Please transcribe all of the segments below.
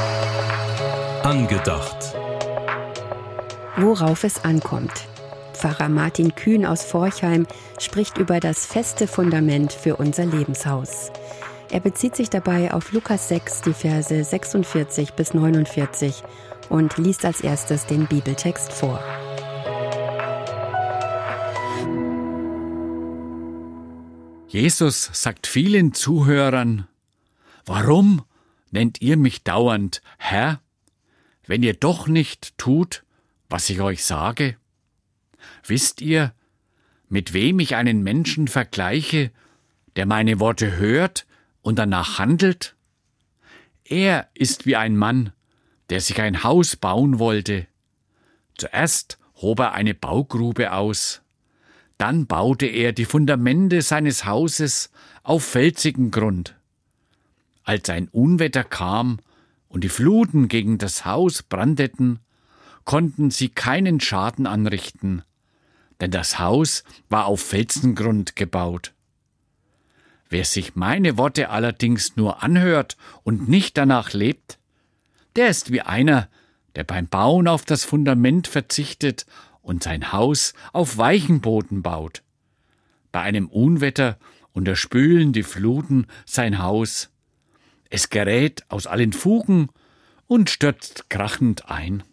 Angedacht. Worauf es ankommt. Pfarrer Martin Kühn aus Forchheim spricht über das feste Fundament für unser Lebenshaus. Er bezieht sich dabei auf Lukas 6, die Verse 46 bis 49 und liest als erstes den Bibeltext vor. Jesus sagt vielen Zuhörern: Warum nennt ihr mich dauernd Herr, wenn ihr doch nicht tut, was ich euch sage? Wisst ihr, mit wem ich einen Menschen vergleiche, der meine Worte hört und danach handelt? Er ist wie ein Mann, der sich ein Haus bauen wollte. Zuerst hob er eine Baugrube aus. Dann baute er die Fundamente seines Hauses auf felsigen Grund. Als ein Unwetter kam und die Fluten gegen das Haus brandeten, konnten sie keinen Schaden anrichten, denn das Haus war auf Felsengrund gebaut. Wer sich meine Worte allerdings nur anhört und nicht danach lebt, der ist wie einer, der beim Bauen auf das Fundament verzichtet und sein Haus auf weichen Boden baut. Bei einem Unwetter unterspülen die Fluten sein Haus. Es gerät aus allen Fugen und stürzt krachend ein.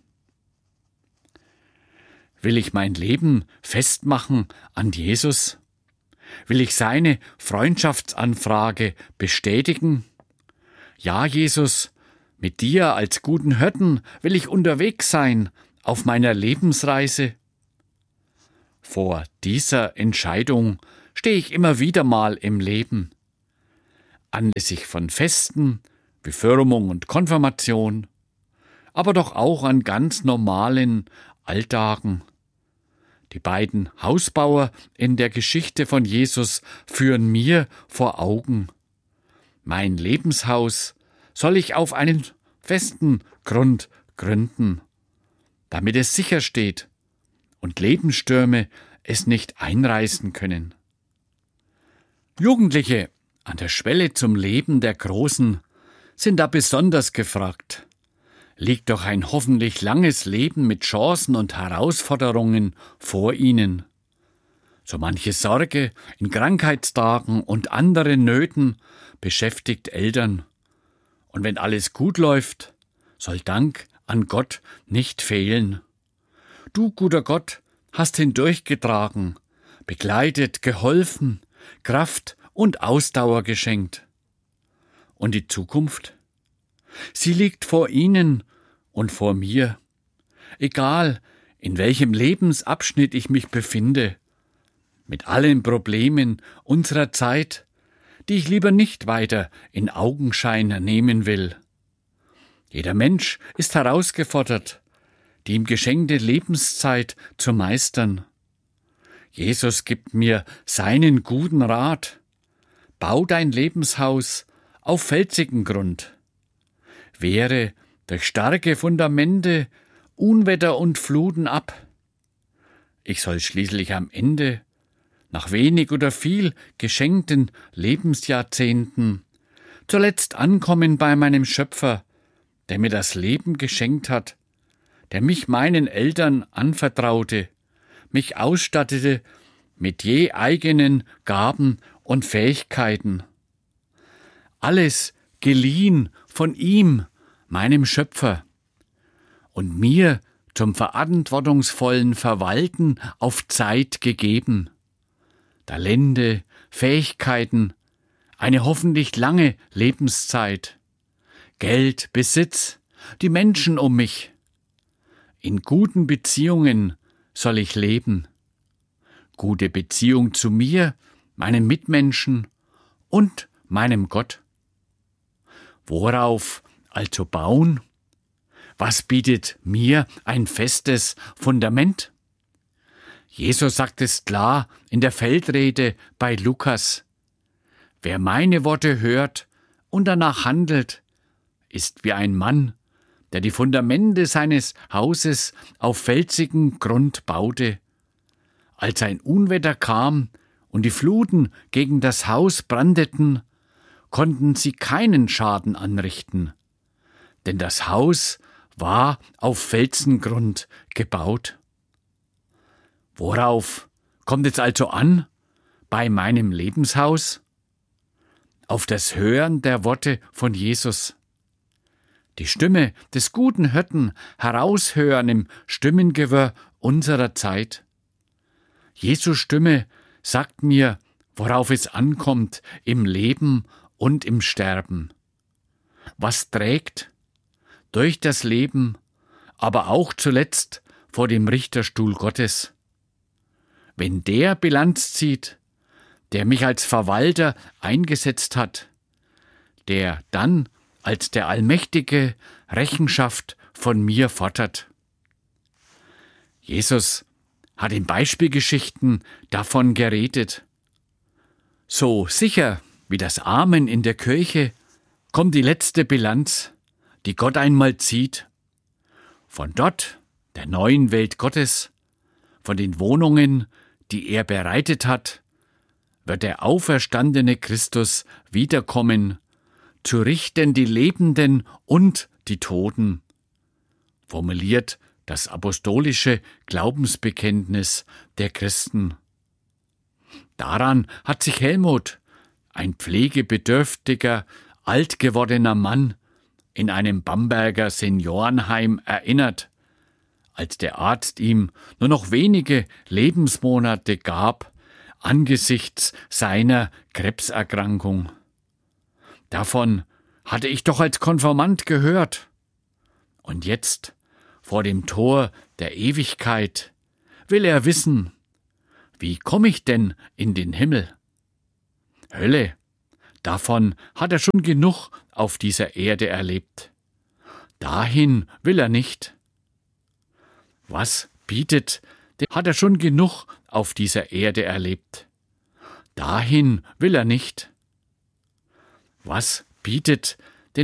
Will ich mein Leben festmachen an Jesus? Will ich seine Freundschaftsanfrage bestätigen? Ja, Jesus, mit dir als guten Hirten will ich unterwegs sein auf meiner Lebensreise. Vor dieser Entscheidung stehe ich immer wieder mal im Leben. Anlässlich von Festen wie Firmung und Konfirmation, aber doch auch an ganz normalen Alltagen. Die beiden Hausbauer in der Geschichte von Jesus führen mir vor Augen. Mein Lebenshaus soll ich auf einen festen Grund gründen, damit es sicher steht und Lebensstürme es nicht einreißen können. Jugendliche an der Schwelle zum Leben der Großen sind da besonders gefragt. Liegt doch ein hoffentlich langes Leben mit Chancen und Herausforderungen vor ihnen. So manche Sorge in Krankheitstagen und anderen Nöten beschäftigt Eltern. Und wenn alles gut läuft, soll Dank an Gott nicht fehlen. Du, guter Gott, hast hindurchgetragen, begleitet, geholfen, Kraft und Ausdauer geschenkt. Und die Zukunft? Sie liegt vor Ihnen und vor mir. Egal, in welchem Lebensabschnitt ich mich befinde, mit allen Problemen unserer Zeit, die ich lieber nicht weiter in Augenschein nehmen will. Jeder Mensch ist herausgefordert, die ihm geschenkte Lebenszeit zu meistern. Jesus gibt mir seinen guten Rat. Bau dein Lebenshaus auf felsigen Grund. Wehre durch starke Fundamente Unwetter und Fluten ab. Ich soll schließlich am Ende, nach wenig oder viel geschenkten Lebensjahrzehnten, zuletzt ankommen bei meinem Schöpfer, der mir das Leben geschenkt hat, der mich meinen Eltern anvertraute, mich ausstattete mit je eigenen Gaben und Fähigkeiten. Alles geliehen von ihm, meinem Schöpfer, und mir zum verantwortungsvollen Verwalten auf Zeit gegeben. Talente, Fähigkeiten, eine hoffentlich lange Lebenszeit, Geld, Besitz, die Menschen um mich. In guten Beziehungen soll ich leben. Gute Beziehung zu mir, meinen Mitmenschen und meinem Gott. Worauf also bauen? Was bietet mir ein festes Fundament? Jesus sagt es klar in der Feldrede bei Lukas: Wer meine Worte hört und danach handelt, ist wie ein Mann, der die Fundamente seines Hauses auf felsigen Grund baute. Als ein Unwetter kam und die Fluten gegen das Haus brandeten, konnten sie keinen Schaden anrichten, denn das Haus war auf Felsengrund gebaut. Worauf kommt es also an bei meinem Lebenshaus? Auf das Hören der Worte von Jesus. Die Stimme des guten Hirten heraushören im Stimmengewirr unserer Zeit. Jesu Stimme sagt mir, worauf es ankommt im Leben und im Sterben. Was trägt durch das Leben, aber auch zuletzt vor dem Richterstuhl Gottes. Wenn der Bilanz zieht, der mich als Verwalter eingesetzt hat, der dann als der Allmächtige Rechenschaft von mir fordert. Jesus hat in Beispielgeschichten davon geredet. So sicher wie das Amen in der Kirche kommt die letzte Bilanz, die Gott einmal zieht. Von dort, der neuen Welt Gottes, von den Wohnungen, die er bereitet hat, wird der auferstandene Christus wiederkommen, zu richten die Lebenden und die Toten, formuliert das apostolische Glaubensbekenntnis der Christen. Daran hat sich Helmut, ein pflegebedürftiger, alt gewordener Mann, in einem Bamberger Seniorenheim erinnert, als der Arzt ihm nur noch wenige Lebensmonate gab, angesichts seiner Krebserkrankung. Davon hatte ich doch als Konfirmand gehört. Und jetzt, vor dem Tor der Ewigkeit, will er wissen, wie komme ich denn in den Himmel? Hölle, davon hat er schon genug auf dieser Erde erlebt. Dahin will er nicht. Was bietet, hat er schon genug auf dieser Erde erlebt. Dahin will er nicht. Was bietet